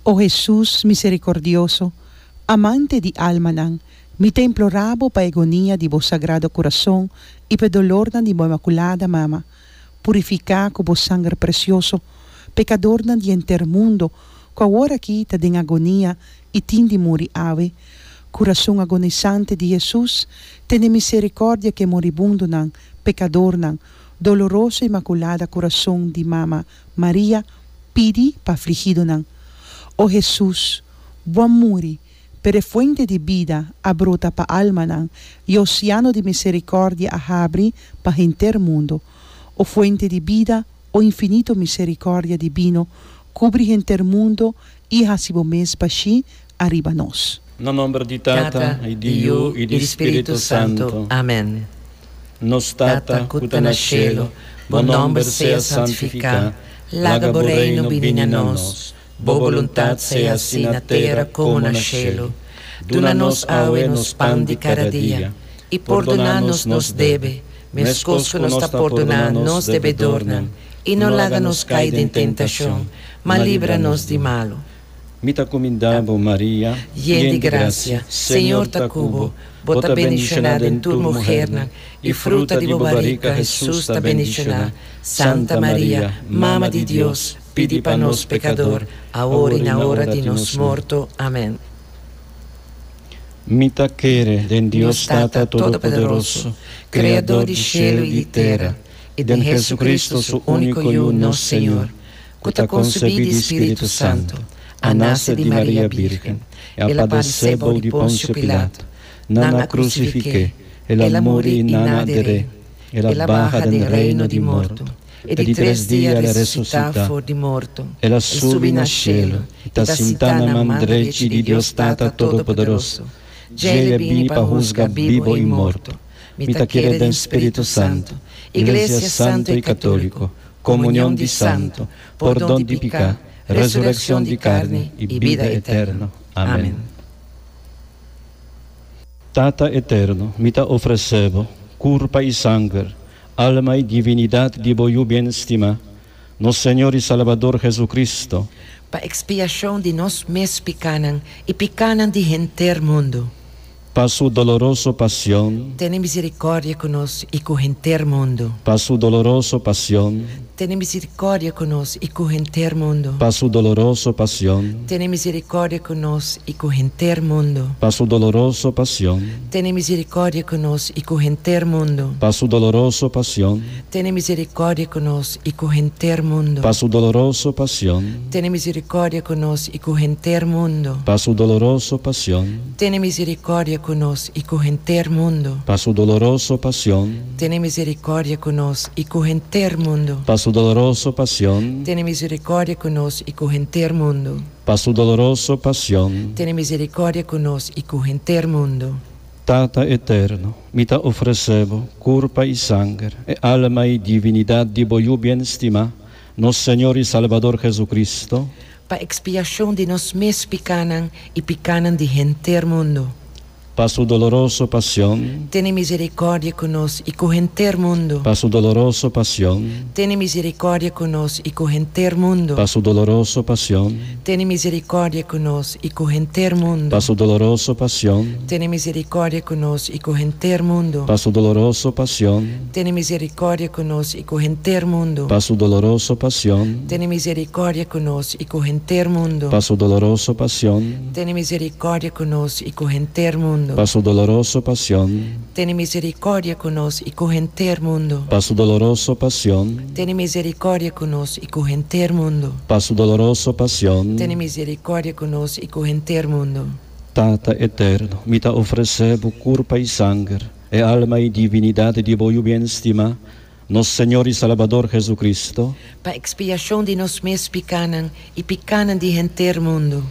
Oh Jesús misericordioso, amante di alma nan, mi te imploravo pa agonia di vos sagrado corazón y pe dolor nan di bo imaculada mama, purifica con vos sangue precioso, pecador nan di enter mundo, co ora aqui ta den agonia e tindi muri ave, coração agonizante de Jesus, tene misericordia que moribundo nan, pecador nan, doloroso imaculada coração de mama Maria, pidi pa afligido nan. Oh Jesus, bom muri, per fuente de vida abrota pa alma nan, e oceano de misericordia abre pa enter mundo. O fuente de vida, o infinito misericordia divino, cubri enter mundo e hasibo mes pashi arriba nos. No nombre di Tata, e di Io, e di Spirito Santo. Amen. Nos Tata, cuta na cielo, bon nombre sea santificat, laga reino vini a nos, bo voluntat sea assim na terra como na cielo. Dona-nos aue nos pan de cada dia, e perdona-nos nos debe, mescos que nos está perdonar nos devedornan, e não laga-nos cair em tentação, mas livra-nos de malo. Mita comindabo Maria, llena de gracia, Senhor ta cubo, bota bendicionada em tu mujer, e fruta de bobarica Jesus ta bendicionada. Santa Maria, Mama de Deus, pedi para nós pecador, agora e na hora de nos morto. Amém. Mita quere den Dios Tata Todopoderoso, Criador de cielo e de terra, e de Jesucristo su único e uno Senhor, que ta concebido de Espírito Santo, a nasce de Maria Virgem, ela padeceu de Pôncio Pilato, nana crucifique, ela morì e nana adere, ela barra del reino di morto, e di 3 dias ela ressuscitò di morto, ela subi na cielo, e ta sintana mandreci di Dios Tata Todopoderoso, gele bini pa juzga vivo e morto, mita quiere den Espírito Santo, Iglesia Santo e Católico, comunión di Santo, perdón di pecado, resurrección de carne y vida eterna. Amén. Tata eterno, mita ofrecevo, curpa y sangre, alma y divinidad de voyu bien estima, nos Señor y Salvador Jesucristo, pa expiação de nós mes picanan e picanan de enter mundo. Pa su doloroso pasión, Tene misericórdia conosco e com enter mundo. pa su doloroso pasión, Tene misericórdia conosco e com enter mundo. pa su doloroso pasión, Tene misericórdia conosco e com enter mundo. pa su doloroso pasión, Tene misericórdia conosco e com enter mundo. pa su doloroso pasión, Tene misericórdia conosco e com enter mundo. pa su doloroso pasión, Tene misericórdia conosco e com enter mundo. pa su doloroso pasión, Tene misericórdia conosco e com enter mundo. pa su doloroso pasión, Tene misericórdia conosco e com enter mundo. pa su doloroso pasión, Tene misericórdia conosco e com enter mundo. pa su doloroso pasión. Tene misericórdia conosco e com enter mundo. Tata eterno, mita ofrecevo, curpa y sangre, e alma y divinidad de voyu bien estima, nos Señor y Salvador Jesucristo, Pa expiação de nós mes picanan e picanan de enter mundo. pa su doloroso pasión, Tene misericórdia conosco e com enter mundo. pa su doloroso pasión, Tene misericórdia conosco e com enter mundo. pa su doloroso pasión, Tene misericórdia conosco e com enter mundo. pa su doloroso pasión, Tene misericórdia conosco e com enter mundo. pa su doloroso pasión, Tene misericórdia conosco e com enter mundo. pa su doloroso pasión, Tene misericórdia conosco e com enter mundo. pa su doloroso pasión, Tene misericórdia conosco e com enter mundo. pa su doloroso pasión, Tene misericórdia conosco e com enter mundo. pa su doloroso pasión, Tene misericórdia conosco e com enter mundo. pa su doloroso pasión. Tene misericórdia conosco e com enter mundo. Tata eterno, mita ofrecevo curpa y sangre, e alma y divinidad de voyu bien estima, nos Señor y Salvador Jesucristo, Pa expiação de nós mes picanan e picanan de enter mundo.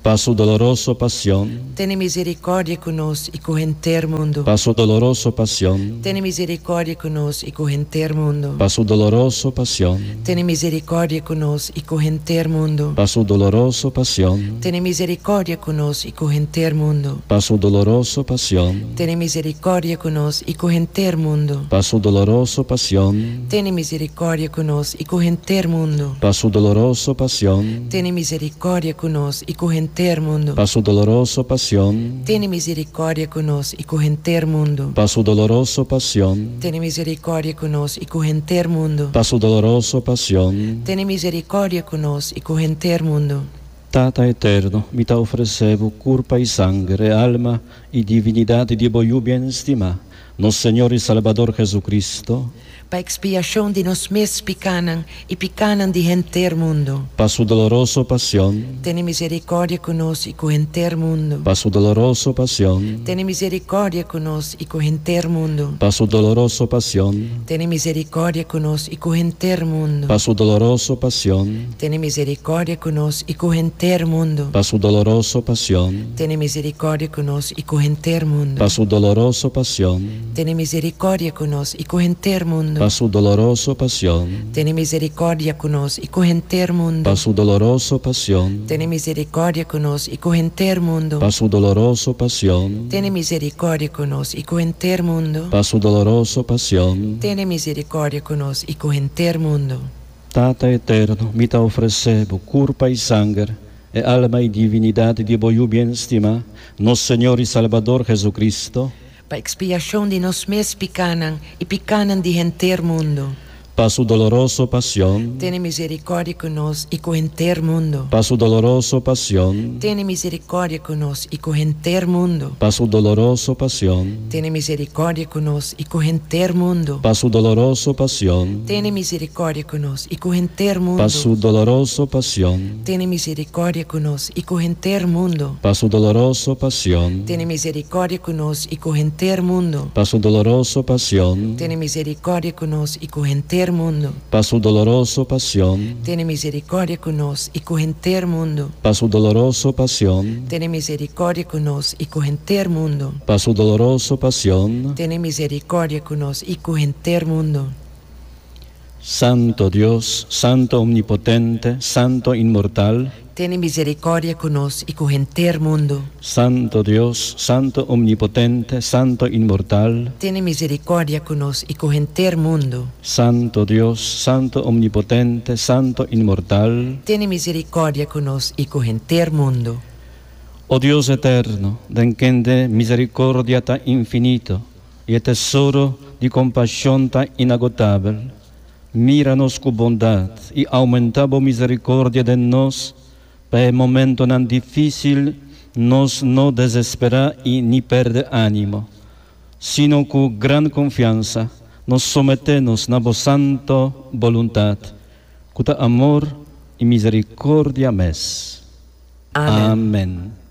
Pa su dolorosa pasión, Tiene misericordia conosco e con enter mundo. pa su dolorosa pasión, Tiene misericordia conosco e con enter mundo. pa su dolorosa pasión, Tiene misericordia conosco e con enter mundo. pa su dolorosa pasión, Tiene misericordia conosco e con enter mundo. pa su dolorosa pasión, Tiene misericordia conosco e con enter mundo. pa su dolorosa pasión, Tiene misericordia conosco e con enter mundo. pa su dolorosa pasión, Tiene misericordia conosco e con enter mundo. pa su dolorosa pasión, Tiene misericordia conosco e con enter mundo. pa su dolorosa pasión, Tiene misericordia conosco e con enter mundo. pa su dolorosa pasión. Tiene misericordia conosco e con enter mundo. Tata eterno, mi te ofrecevo curpa y sangre, alma y divinidad de voyu bien estima, nos Señor y Salvador Jesucristo, Pa expiación de nos mes picanan e picanan de enter mundo. pa su dolorosa pasión, Tiene misericordia conosco e con enter mundo. pa su dolorosa pasión, Tiene misericordia conosco e con enter mundo. pa su dolorosa pasión, Tiene misericordia conosco e con enter mundo. pa su dolorosa pasión, Tiene misericordia conosco e con enter mundo. pa su dolorosa pasión, Tiene misericordia conosco e con enter mundo. pa su dolorosa pasión, Tiene misericordia conosco e con enter mundo. pa su dolorosa pasión, Tiene misericordia conosco e con enter mundo. pa su dolorosa pasión, Tiene misericordia conosco e con enter mundo. pa su dolorosa pasión, Tiene misericordia conosco e con enter mundo. pa su dolorosa pasión. Tiene misericordia conosco e con enter mundo. Tata eterno, mi te ofrecevo curpa y sangre, e alma y divinidad de voyu bien estima, nos Señor y Salvador Jesucristo, Pa expiación de nos mes picanan e picanan de enter mundo. pa su dolorosa pasión, Tiene misericordia conosco e con enter mundo. pa su dolorosa pasión, Tiene misericordia conosco e con enter mundo. pa su dolorosa pasión, Tiene misericordia conosco e con enter mundo. pa su dolorosa pasión, Tiene misericordia conosco e con enter mundo. pa su dolorosa pasión, Tiene misericordia conosco e con enter mundo. pa su dolorosa pasión, Tiene misericordia conosco e con enter mundo. pa su dolorosa pasión, Tiene misericordia conosco e con enter mundo. pa su dolorosa pasión, Tiene misericordia conosco e con enter mundo. pa su dolorosa pasión, Tiene misericordia conosco e con enter mundo. pa su dolorosa pasión. Tiene misericordia conosco e con enter mundo. Santo Dios, Santo Omnipotente, Santo Inmortal, Tiene misericordia conosco e con enter mundo. Santo Dios, Santo Omnipotente, Santo Inmortal, Tiene misericordia conosco e con enter mundo. Santo Dios, Santo Omnipotente, Santo Inmortal, Tiene misericordia conosco e con enter mundo. oh Dios eterno, den quien de misericordia tan infinito y el tesoro de compasión tan inagotable, míranos con bondad y aumentabo misericordia de nos, para el momento tan difícil nos no desespera y ni perde ánimo, sino con gran confianza nos sometemos a vos santo voluntad, cuya amor y misericordia mes. Amén. Amén.